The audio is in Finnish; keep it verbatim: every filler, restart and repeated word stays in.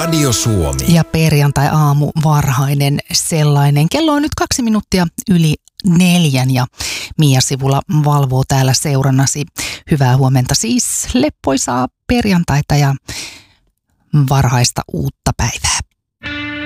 Radio Suomi. Ja perjantai-aamu varhainen sellainen. Kello on nyt kaksi minuuttia yli neljän ja Mia Sivula valvoo täällä seurannasi. Hyvää huomenta siis, leppoisaa perjantaita ja varhaista uutta päivää.